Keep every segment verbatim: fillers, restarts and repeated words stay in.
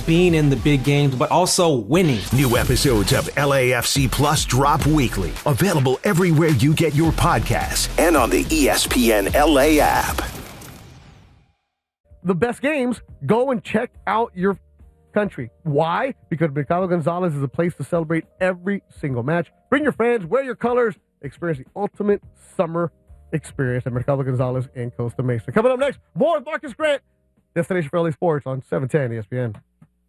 just being in the big games, but also winning. New episodes of L A F C Plus drop weekly. Available everywhere you get your podcasts and on the E S P N L A app. The best games, go and check out your country. Why? Because Mercado Gonzalez is a place to celebrate every single match. Bring your friends, wear your colors, experience the ultimate summer experience at Mercado Gonzalez in Costa Mesa. Coming up next, more of Marcus Grant, Destination for L A Sports on seven ten E S P N.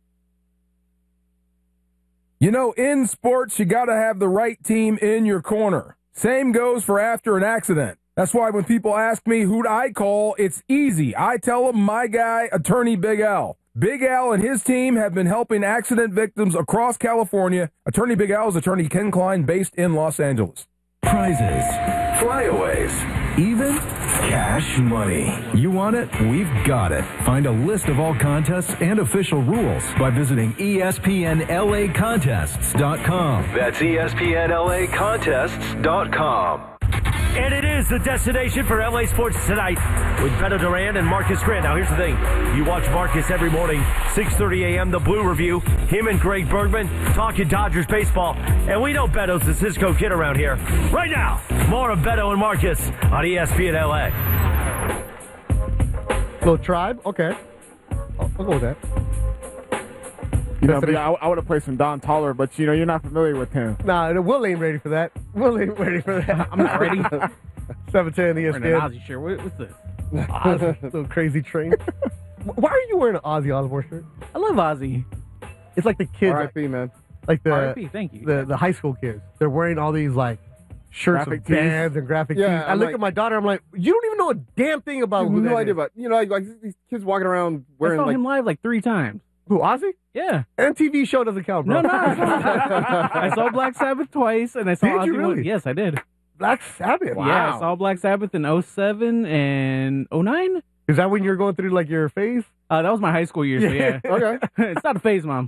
You know, in sports, you got to have the right team in your corner. Same goes for after an accident. That's why when people ask me who do I call, it's easy. I tell them my guy, Attorney Big Al. Big Al and his team have been helping accident victims across California. Attorney Big Al is Attorney Ken Klein, based in Los Angeles. Prizes, flyaways, even cash money. You want it? We've got it. Find a list of all contests and official rules by visiting E S P N L A contests dot com. That's E S P N L A contests dot com. And it is the destination for L A Sports tonight with Beto Duran and Marcus Grant. Now, here's the thing. You watch Marcus every morning, six thirty a.m., The Blue Review. Him and Greg Bergman talking Dodgers baseball. And we know Beto's the Cisco kid around here. Right now, more of Beto and Marcus on E S P N L A. Little Tribe? Okay. I'll, I'll go with that. You know, I, I would have played some Don Toller, but, you know, you're not familiar with him. Nah, Will ain't ready for that. Will ain't ready for that. I'm not ready. seven ten E S P N. Wearing an Ozzy shirt. What, what's this? Ozzy, little crazy train. Why are you wearing an Ozzy Osbourne shirt? I love Ozzy. It's like the kids. R I P, man. Like the, R I P, thank you. The, the high school kids. They're wearing all these, like, shirts Graphic of tees. bands and graphic Yeah, tees. I I'm look like- at my daughter, I'm like, you don't even know a damn thing about I have who no that idea is. about, you know, like, like these kids walking around I wearing, saw like, him live like three times. Who, Ozzy? Yeah. M T V show doesn't count, bro. No, no. I saw Black Sabbath twice, and I saw Did Ozzy you really? once. Yes, I did. Black Sabbath. Yeah, I saw Black Sabbath in oh seven and oh nine. Is that when you're going through, like, your phase? Uh, that was my high school years, so yeah. okay. It's not a phase, Mom.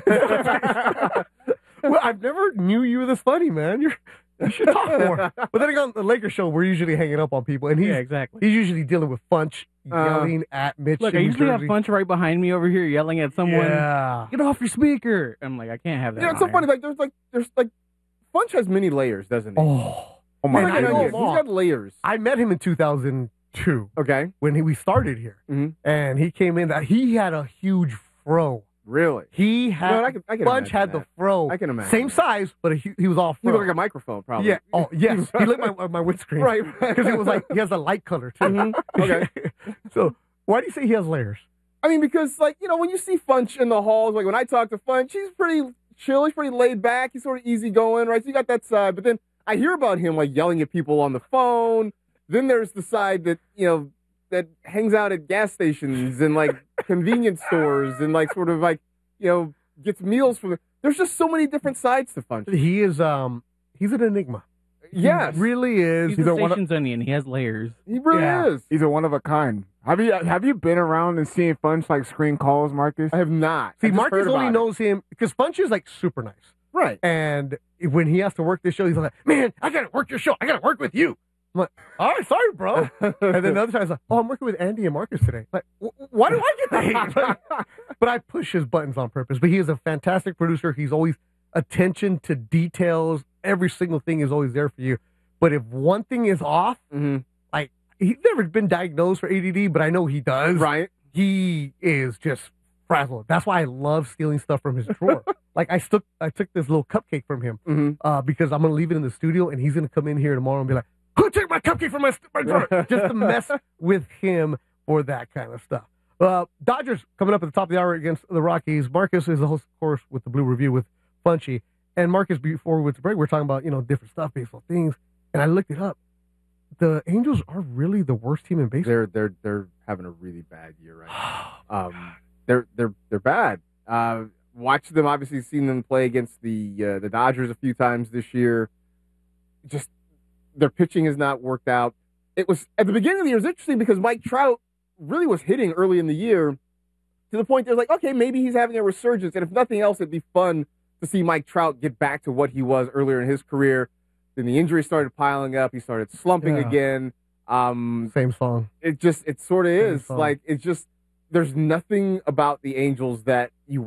Well, I've never knew you were this funny, man. You're, you should talk more. But then again, on the Lakers show, we're usually hanging up on people, and he's, Yeah, exactly. he's usually dealing with Funch yelling at Mitch. Look, in I New usually have Jersey. Punch right behind me over here yelling at someone. Yeah. Get off your speaker. I'm like, I can't have that. You know, it's so on funny. here. Like, there's like, there's like, Funch has many layers, doesn't he? Oh. Oh my Man, I God. know He's him all. got layers. I met him in two thousand two Okay. when he, we started here. Mhm. And he came in. That He had a huge fro. Really? He had, You know what, I can- I can Funch imagine had the that. fro. I can imagine Same that. size, but he, he was all He fro. looked like a microphone, probably. Yeah. Oh, yes. He lit my, my windscreen. Right. Because it was like, he has a light color, too. Mhm. Okay. So, why do you say he has layers? I mean, because, like, you know, when you see Funch in the halls, like when I talk to Funch, he's pretty chill. He's pretty laid back. He's sort of easygoing, right? So you got that side. But then I hear about him, like, yelling at people on the phone. Then there's the side that, you know, that hangs out at gas stations and, like, convenience stores and, like, sort of, like, you know, gets meals from. There's just so many different sides to Funch. He is, um, he's an enigma. Yes. He really is. He's, a station's onion. He has layers. He really Yeah. is. He's a one of a kind. Have you have you been around and seen Funch like screen calls, Marcus? I have not. See, I just Marcus heard only about it. knows him because Funch is, like, super nice. Right. And when he has to work this show, he's like, man, I got to work your show. I got to work with you. I'm like, all right, sorry, bro. And then the other time, he's like, oh, I'm working with Andy and Marcus today. Like, wh- why do I get the hate? Like, but I push his buttons on purpose. But he is a fantastic producer. He's always attention to details. Every single thing is always there for you. But if one thing is off, Mm-hmm. like, he's never been diagnosed for A D D, but I know he does. Right. He is just frazzled. That's why I love stealing stuff from his drawer. Like, I took I took this little cupcake from him Mm-hmm. uh, because I'm going to leave it in the studio, and he's going to come in here tomorrow and be like, who took my cupcake from my, my drawer? Just to mess with him for that kind of stuff. Uh, Dodgers coming up at the top of the hour against the Rockies. Marcus is the host, of course, with the Blue Review with Funchy. And Marcus, before we went to break, we were talking about, you know, different stuff, baseball things. And I looked it up. The Angels are really the worst team in baseball. They're they're they're having a really bad year right now. Um, they're they're they're bad. Uh, watched them, obviously seen them play against the uh, the Dodgers a few times this year. Just their pitching has not worked out. It was at the beginning of the year. It was interesting because Mike Trout really was hitting early in the year to the point they're like, okay, maybe he's having a resurgence, and if nothing else, it'd be fun to see Mike Trout get back to what he was earlier in his career. Then the injuries started piling up. He started slumping Yeah. again. Um, Same song. it just, it sort of Same is song. like, it's just, there's nothing about the Angels that you